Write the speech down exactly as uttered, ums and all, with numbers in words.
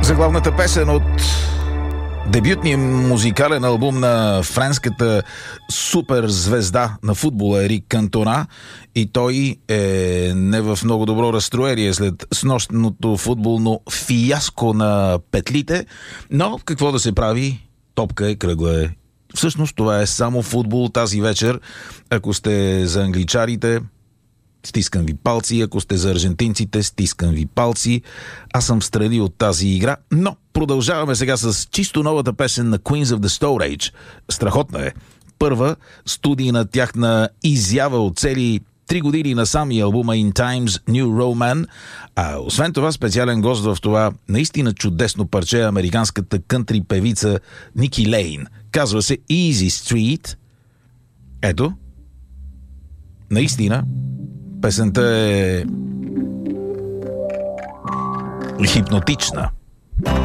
Заглавната песен от дебютния музикален албум на френската суперзвезда на футбола Ерик Кантона, и той е не в много добро разстроение след снощното футболно фиаско на петлите, но какво да се прави? Топка е, кръгла е. Всъщност това е само футбол тази вечер. Ако сте за англичарите, стискам ви палци, ако сте за аржентинците, стискам ви палци. Аз съм встрани от тази игра, но продължаваме сега с чисто новата песен на Queens of the Stone Age. Страхотна е. Първа студийна тяхна изява от цели три години насам и албума In Times New Roman. А освен това специален гост в това наистина чудесно парче американската кънтри певица Ники Лейн. Казва се Easy Street. Ето. Наистина песента е хипнотична.